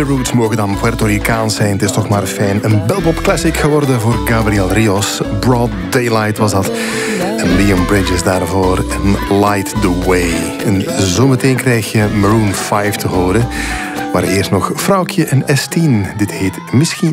roots mogen dan Puerto Ricaans zijn. Het is toch maar fijn. Een belpop classic geworden voor Gabriel Rios. Broad Daylight was dat. En Leon Bridges daarvoor. En Light the Way. En zometeen krijg je Maroon 5 te horen. Maar eerst nog Vrouwtje en S10. Dit heet Misschien.